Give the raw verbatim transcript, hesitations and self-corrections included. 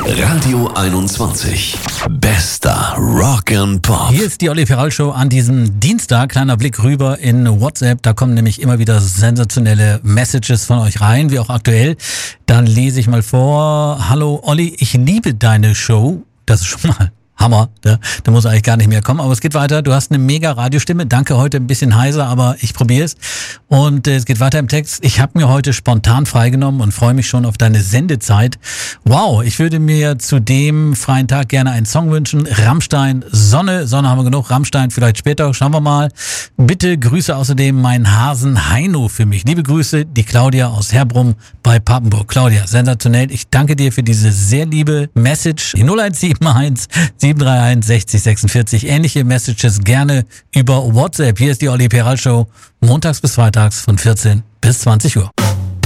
Radio einundzwanzig. Bester Rock and Pop. Hier ist die Olli Peral Show an diesem Dienstag. Kleiner Blick rüber in WhatsApp. Da kommen nämlich immer wieder sensationelle Messages von euch rein, wie auch aktuell. Dann lese ich mal vor. Hallo Olli, ich liebe deine Show. Das ist schon mal Hammer, da, da muss eigentlich gar nicht mehr kommen. Aber es geht weiter. Du hast eine mega Radiostimme. Danke, heute ein bisschen heiser, aber ich probiere es. Und äh, es geht weiter im Text. Ich habe mir heute spontan freigenommen und freue mich schon auf deine Sendezeit. Wow, ich würde mir zu dem freien Tag gerne einen Song wünschen. Rammstein, Sonne. Sonne haben wir genug. Rammstein vielleicht später. Schauen wir mal. Bitte grüße außerdem meinen Hasen Heino für mich. Liebe Grüße, die Claudia aus Herbrum bei Papenburg. Claudia, sensationell. Ich danke dir für diese sehr liebe Message. Die null eins sieben eins sieben drei eins sechzig sechsundvierzig. Ähnliche Messages gerne über WhatsApp. Hier ist die Olli Peral Show. Montags bis freitags von vierzehn bis zwanzig Uhr.